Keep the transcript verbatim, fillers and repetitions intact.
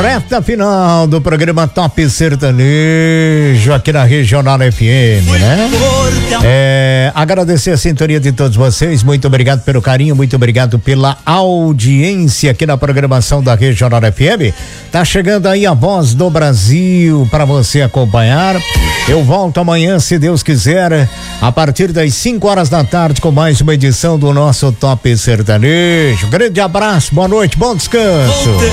Reta final do programa Top Sertanejo aqui na Regional F M, né? É, agradecer a sintonia de todos vocês, muito obrigado pelo carinho, muito obrigado pela audiência aqui na programação da Regional F M. Tá chegando aí a Voz do Brasil para você acompanhar. Eu volto amanhã, se Deus quiser, a partir das cinco horas da tarde com mais uma edição do nosso Top Sertanejo. Grande abraço, boa noite, bom descanso.